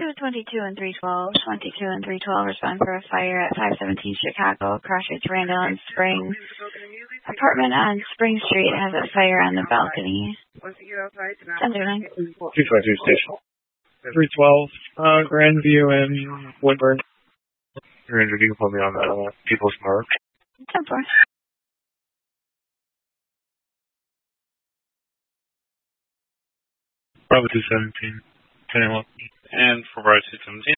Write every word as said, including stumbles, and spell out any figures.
twenty-two and three twelve. twenty-two and three twelve respond for a fire at five seventeen Chicago. Crossroads Randall and Spring. Apartment on Spring Street has a fire on the balcony. ten oh nine. two twenty-two station. three twelve, uh, Grandview and Woodburn. Ranger, you can put me on uh, People's Park. ten four. Bravo two seventeen. ten eleven. And for Bravo two seventeen.